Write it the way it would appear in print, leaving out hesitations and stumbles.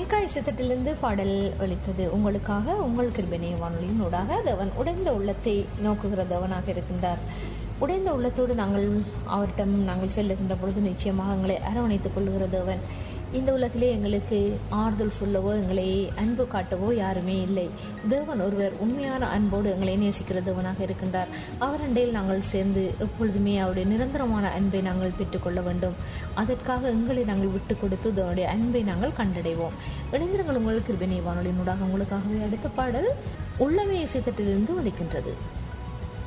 மைக்கா இசைத்தட்டிலிருந்து பாடல் ஒலித்தது. உங்களுக்காக உங்கள் கிருபை வானொலியின் ஊடாக தேவன் உடைந்த உள்ளத்தை நோக்குகிற தேவனாக இருக்கின்றார். உடைந்த உள்ளத்தோடு அவரிடம் நாங்கள் செல்லுகின்ற பொழுது நிச்சயமாக எங்களை அரவணைத்துக் கொள்கிற தேவன். இந்த உலகிலே எங்களுக்கு ஆறுதல் சொல்லவோ எங்களை அன்பு காட்டவோ யாருமே இல்லை. தேவன் ஒருவர் உண்மையான அன்போடு எங்களை நேசிக்கிற தேவனாக இருக்கின்றார். அவரண்டையில் நாங்கள் சேர்ந்து எப்பொழுதுமே அவருடைய நிரந்தரமான அன்பை நாங்கள் பெற்றுக்கொள்ள வேண்டும். அதற்காக எங்களை நாங்கள் விட்டு கொடுத்து அவருடைய அன்பை நாங்கள் கண்டடைவோம். இணைந்திருங்கள் உங்கள் கிருபை வானொலியினூடாக. உங்களுக்காகவே அடுத்த பாடல் உள்ளமே இசைத்தட்டிலிருந்து ஒலிக்கின்றது.